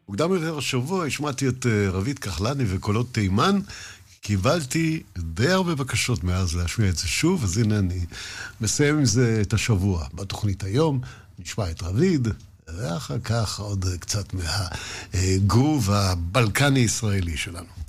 מוקדם יותר השבוע השמעתי את רבית כחלני וקולות תימן. קיבלתי די הרבה בקשות מאז להשמיע את זה שוב, אז הנה אני מסיים עם זה את השבוע. בתוכנית היום נשמע את רביד, ואחר כך עוד קצת מהגרוב הבלקני ישראלי שלנו.